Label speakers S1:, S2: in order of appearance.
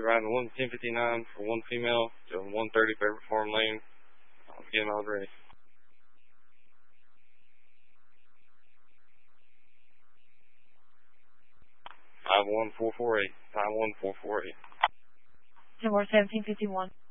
S1: riding 11059 for one female to 130 Favorite Farm Lane. Again, I was ready. 51448. 51448.
S2: 10-1751.